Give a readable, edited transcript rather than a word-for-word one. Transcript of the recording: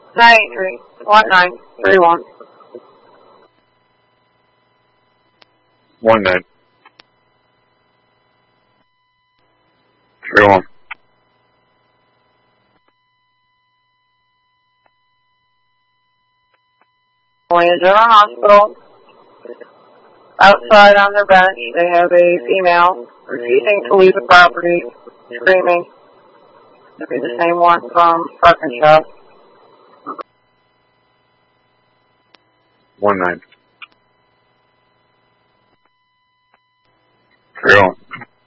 983-1931. 1931. General Hospital. Outside on their bench, they have a female refusing to leave the property, screaming. It'll be the same one from Arkansas. 1931.